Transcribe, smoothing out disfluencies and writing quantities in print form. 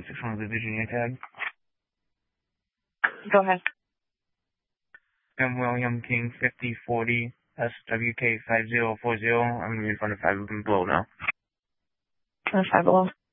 61 with the Virginia tag. Go ahead. M. William King 5040 SWK 5040. I'm in front of 5 below now. 5 below.